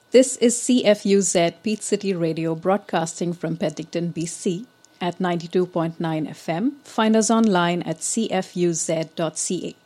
This is CFUZ Peach City Radio broadcasting from Penticton, BC at 92.9 FM. Find us online at cfuz.ca.